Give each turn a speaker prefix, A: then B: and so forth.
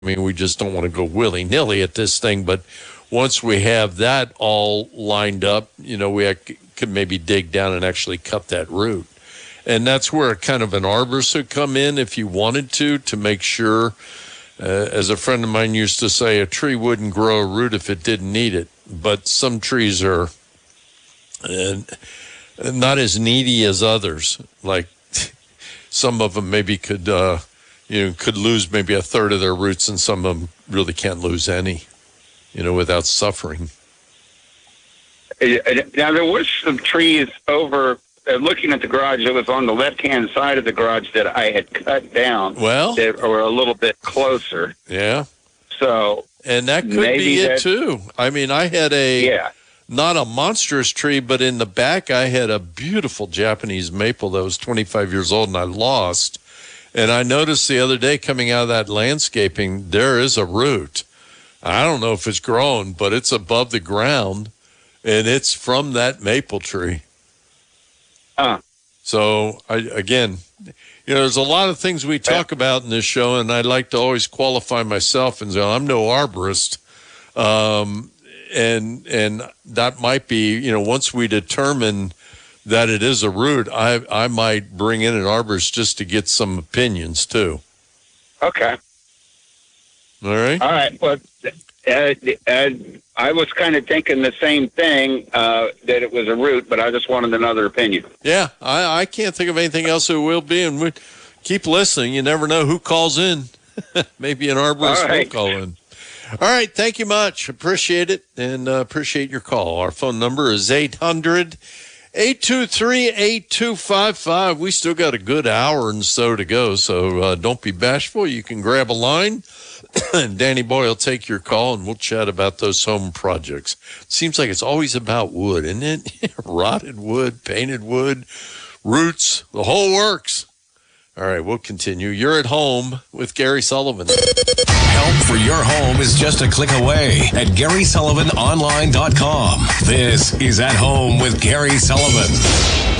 A: I mean, we just don't want to go willy-nilly at this thing. But once we have that all lined up, we could maybe dig down and actually cut that root. And that's where kind of an arborist would come in if you wanted to make sure, as a friend of mine used to say, a tree wouldn't grow a root if it didn't need it. But some trees are not as needy as others. Like some of them maybe could lose maybe a third of their roots, and some of them really can't lose any, without suffering.
B: Now, there was some trees over, looking at the garage, it was on the left-hand side of the garage that I had cut down.
A: Well,
B: that were a little bit closer.
A: Yeah.
B: So.
A: And that could be it, too. I mean, I had not a monstrous tree, but in the back I had a beautiful Japanese maple that was 25 years old, and I lost. And I noticed the other day coming out of that landscaping, there is a root. I don't know if it's grown, but it's above the ground, and it's from that maple tree. So, there's a lot of things we talk about in this show, and I like to always qualify myself and say, I'm no arborist. And that might be, once we determine that it is a root, I might bring in an arborist just to get some opinions too.
B: Okay.
A: All right.
B: All right. Well, I was kind of thinking the same thing, that it was a root, but I just wanted another opinion.
A: Yeah, I can't think of anything else it will be, and we keep listening. You never know who calls in. Maybe an arborist will call in. All right, thank you much. Appreciate it, and appreciate your call. Our phone number is 800-823-8255. We still got a good hour and so to go, so don't be bashful. You can grab a line, and Danny Boy will take your call, and we'll chat about those home projects. It seems like it's always about wood, isn't it? Rotted wood, painted wood, roots, the whole works. All right, we'll continue. You're at home with Gary Sullivan.
C: Help for your home is just a click away at GarySullivanOnline.com. This is At Home with Gary Sullivan.